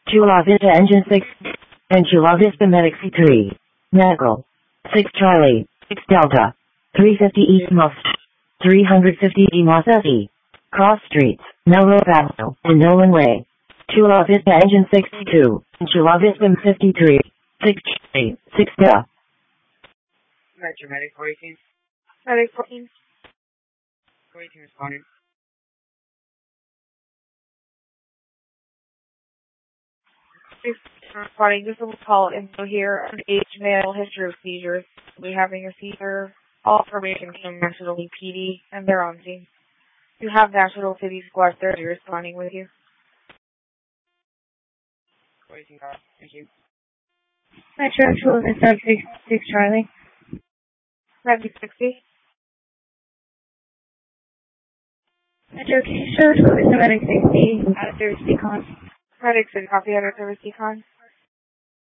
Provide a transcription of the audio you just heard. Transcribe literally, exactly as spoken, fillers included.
Chula Vista Engine six, and Chula Vista Medic C three. Medical. six Charlie, six Delta. three fifty East Moss. three fifty E Moss S E. Cross Streets, Melrose Avenue, and Nolan Way. Chula Vista Engine sixty-two, and Chula Vista fifty-three. six Charlie, six Delta. Metro Medic fourteen. Medic fourteen. fourteen responding. Responding, this will call info here on age, male, history of seizures. We having a seizure. All information from National P D, and they're on scene. You have National City Squad thirty responding with you. fourteen call. Thank you. Metro Chula Vista six, six Charlie. Medic sixty. Metro Chula Vista Medic sixty, out of service decon. Medic sixty, copy out of service decon.